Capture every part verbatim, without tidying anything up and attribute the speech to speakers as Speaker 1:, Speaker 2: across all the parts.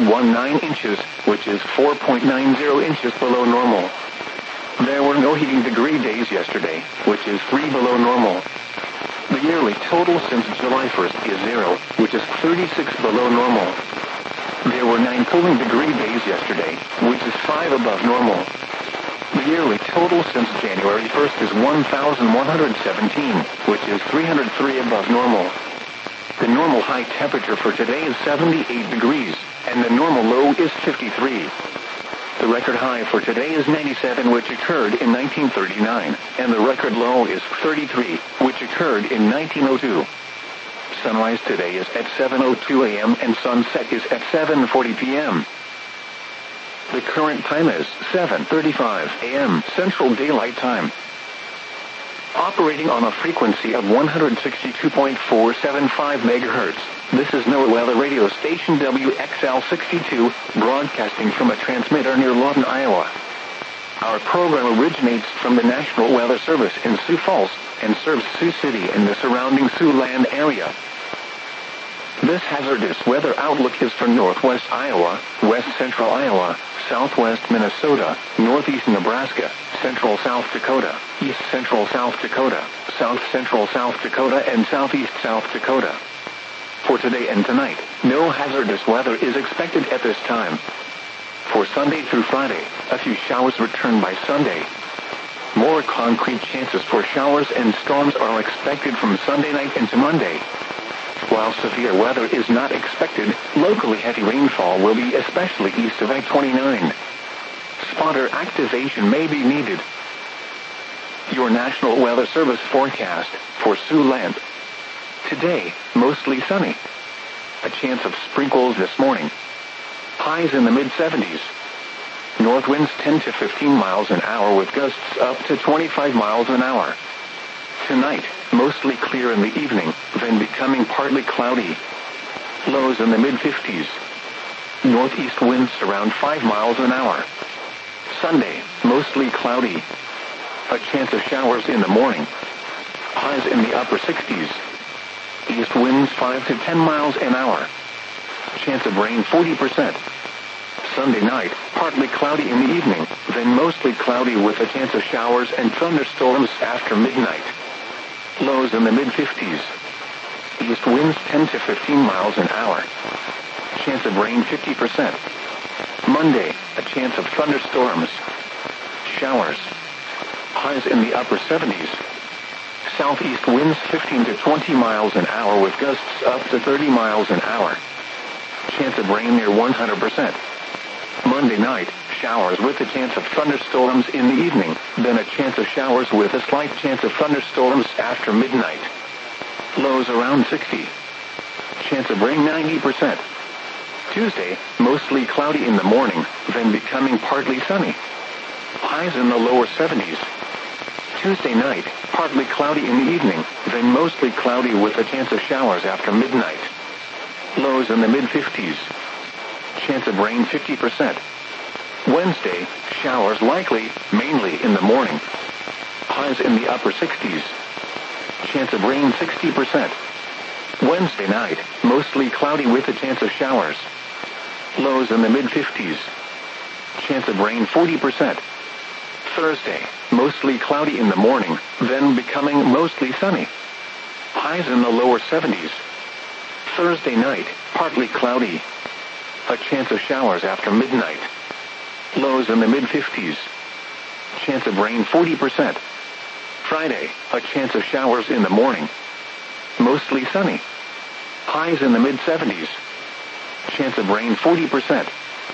Speaker 1: nineteen inches, which is four point nine zero inches below normal. There were no heating degree days yesterday, which is three below normal. The yearly total since July first is zero, which is thirty-six below normal. There were nine cooling degree days yesterday, which is five above normal. The yearly total since January first is one thousand one hundred seventeen, which is three hundred three above normal. The normal high temperature for today is seventy-eight degrees, and the normal low is fifty-three. The record high for today is ninety-seven, which occurred in nineteen thirty-nine, and the record low is thirty-three, which occurred in nineteen oh two. Sunrise today is at seven oh two a m and sunset is at seven forty p m The current time is seven thirty-five a m Central Daylight Time. Operating on a frequency of one hundred sixty-two point four seven five megahertz, this is NOAA Weather Radio Station W X L sixty-two, broadcasting from a transmitter near Lawton, Iowa. Our program originates from the National Weather Service in Sioux Falls and serves Sioux City and the surrounding Siouxland area. This hazardous weather outlook is for northwest Iowa, west central Iowa, southwest Minnesota, northeast Nebraska, central South Dakota, east central South Dakota, south central South Dakota, and southeast South Dakota. For today and tonight, no hazardous weather is expected at this time. For Sunday through Friday, a few showers return by Sunday. More concrete chances for showers and storms are expected from Sunday night into Monday. While severe weather is not expected, locally heavy rainfall will be especially east of I twenty-nine. Spotter activation may be needed. Your National Weather Service forecast for Siouxland. Today, mostly sunny. A chance of sprinkles this morning. Highs in the mid seventies. North winds ten to fifteen miles an hour with gusts up to twenty-five miles an hour. Tonight, mostly clear in the evening, then becoming partly cloudy. Lows in the mid fifties. Northeast winds around five miles an hour. Sunday, mostly cloudy. A chance of showers in the morning. Highs in the upper sixties. East winds five to ten miles an hour. Chance of rain forty percent. Sunday night, partly cloudy in the evening, then mostly cloudy with a chance of showers and thunderstorms after midnight. Lows in the mid fifties. East winds ten to fifteen miles an hour. Chance of rain fifty percent. Monday, a chance of thunderstorms. Showers. Highs in the upper seventies. Southeast winds fifteen to twenty miles an hour with gusts up to thirty miles an hour. Chance of rain near one hundred percent. Monday night, showers with a chance of thunderstorms in the evening, then a chance of showers with a slight chance of thunderstorms after midnight. Lows around sixty. Chance of rain ninety percent. Tuesday, mostly cloudy in the morning, then becoming partly sunny. Highs in the lower seventies. Tuesday night, partly cloudy in the evening, then mostly cloudy with a chance of showers after midnight. Lows in the mid fifties. Chance of rain fifty percent. Wednesday, showers likely, mainly in the morning. Highs in the upper sixties. Chance of rain sixty percent. Wednesday night, mostly cloudy with a chance of showers. Lows in the mid fifties. Chance of rain forty percent. Thursday, mostly cloudy in the morning, then becoming mostly sunny. Highs in the lower seventies. Thursday night, partly cloudy. A chance of showers after midnight. Lows in the mid fifties. Chance of rain forty percent. Friday, a chance of showers in the morning. Mostly sunny. Highs in the mid seventies. Chance of rain forty percent.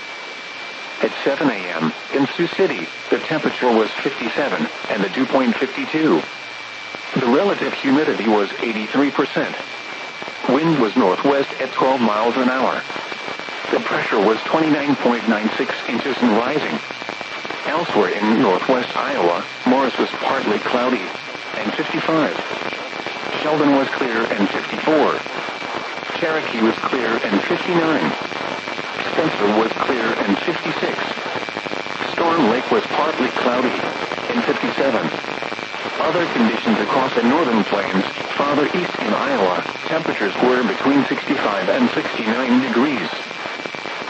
Speaker 1: At seven a m in Sioux City, the temperature was fifty-seven and the dew point fifty-two. The relative humidity was eighty-three percent. Wind was northwest at twelve miles an hour. The pressure was twenty-nine point nine six inches and rising. Elsewhere in northwest Iowa, Morris was partly cloudy and fifty-five. Sheldon was clear and fifty-four. Cherokee was clear and fifty-nine. Spencer was clear and fifty-six. Storm Lake was partly cloudy and fifty-seven. Other conditions across the northern plains, farther east in Iowa, temperatures were between sixty-five and sixty-nine degrees.